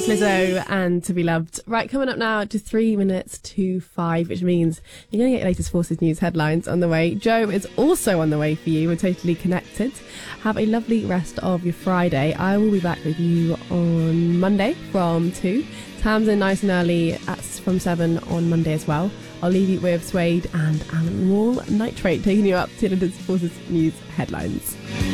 Lizzo and To Be Loved. Right, coming up now to 3 minutes to 5, which means you're going to get your latest Forces News headlines on the way. Joe is also on the way for you. We're totally connected. Have a lovely rest of your Friday. I will be back with you on Monday from 2. Tamsin nice and early from 7 on Monday as well. I'll leave you with Suede and Alan Wall Nitrate taking you up to the Forces News headlines.